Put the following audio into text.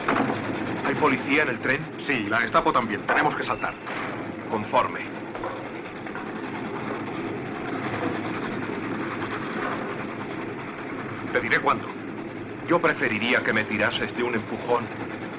¿Hay policía en el tren? Sí, la Gestapo también. Tenemos que saltar. Conforme. Te diré cuándo. Yo preferiría que me tirases de un empujón